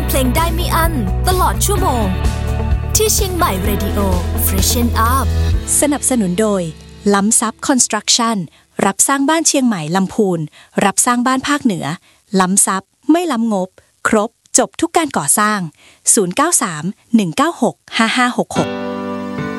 เพลงได้ไม่อั้นตลอดชั่วโมงที่เชียงใหม่ Radio Freshen Up สนับสนุนโดยล้ำซับคอนสตรักชั่นรับสร้างบ้านเชียงใหม่ลำพูนรับสร้างบ้านภาคเหนือล้ำซับไม่ล้ำงบครบจบทุกการก่อสร้าง093 196 5566